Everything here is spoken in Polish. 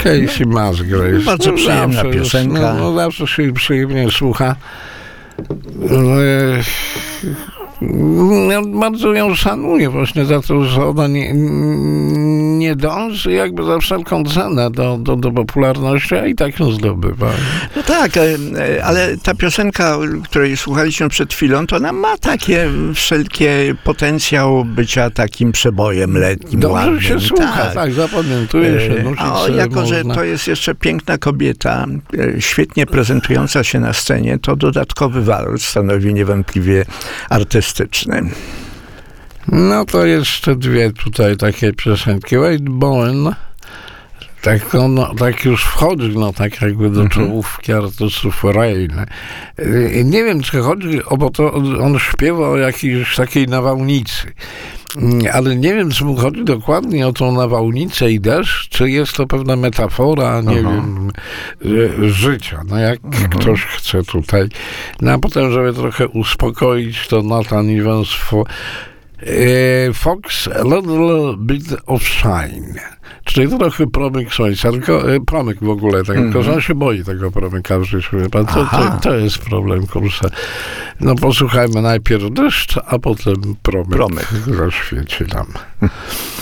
Casey Musgraves. Bardzo przyjemna piosenka. Zawsze się przyjemnie słucha. Ja bardzo ją szanuję właśnie za to, że ona nie dąży jakby za wszelką cenę do popularności, a i tak ją zdobywa. No tak, ale ta piosenka, której słuchaliśmy przed chwilą, to ona ma takie wszelkie potencjał bycia takim przebojem letnim, dobrze ładnym. się słucha, tak, zapamiętuje się. Jako, że to jest jeszcze piękna kobieta, świetnie prezentująca się na scenie, to dodatkowy walor stanowi niewątpliwie artystyczny. No to jeszcze dwie tutaj takie piosenki. Wade Bowen, tak już wchodzi, tak jakby do czołówki artystów Rain. Nie wiem, czy chodzi bo to on śpiewa o jakiejś takiej nawałnicy. Ale nie wiem, czy mu chodzi dokładnie o tą nawałnicę i deszcz, czy jest to pewna metafora, nie wiem, życia. Jak ktoś chce tutaj. A potem, żeby trochę uspokoić, to Nathan Evans Fox, a little bit of shine. Czyli trochę promyk słońca, tylko promyk w ogóle, tylko że on się boi tego promyka w życiu. To jest problem, kurczę. No posłuchajmy najpierw deszcz, a potem promyk zaświeci nam.